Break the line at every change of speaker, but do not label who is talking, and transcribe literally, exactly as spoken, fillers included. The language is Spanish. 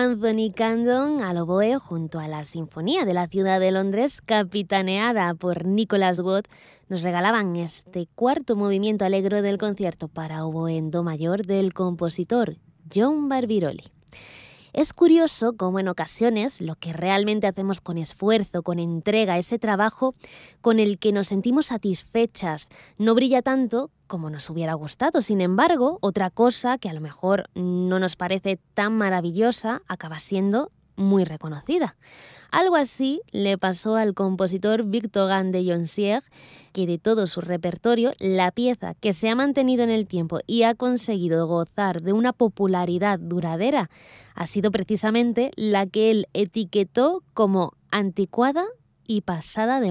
Anthony Candon al oboe junto a la Sinfonía de la Ciudad de Londres, capitaneada por Nicholas Watt, nos regalaban este cuarto movimiento alegre del concierto para oboe en do mayor del compositor John Barbirolli. Es curioso cómo en ocasiones lo que realmente hacemos con esfuerzo, con entrega, ese trabajo con el que nos sentimos satisfechas, no brilla tanto como nos hubiera gustado. Sin embargo, otra cosa que a lo mejor no nos parece tan maravillosa acaba siendo muy reconocida. Algo así le pasó al compositor Victor Gant de Jonsières, que de todo su repertorio, la pieza que se ha mantenido en el tiempo y ha conseguido gozar de una popularidad duradera ha sido precisamente la que él etiquetó como anticuada y pasada de